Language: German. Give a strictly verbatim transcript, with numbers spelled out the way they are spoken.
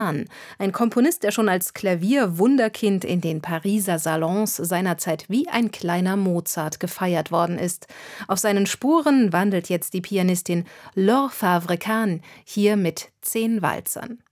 Ein Komponist, der schon als Klavierwunderkind in den Pariser Salons seinerzeit wie ein kleiner Mozart gefeiert worden ist. Auf seinen Spuren wandelt jetzt die Pianistin Laure Favre-Kahn, hier mit zehn Walzern.